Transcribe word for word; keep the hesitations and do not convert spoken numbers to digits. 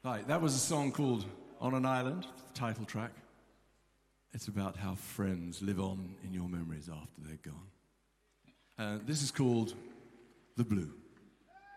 Right, that was a song called On an Island, the title track. It's about how friends live on in your memories after they're gone. Uh, this is called The Blue.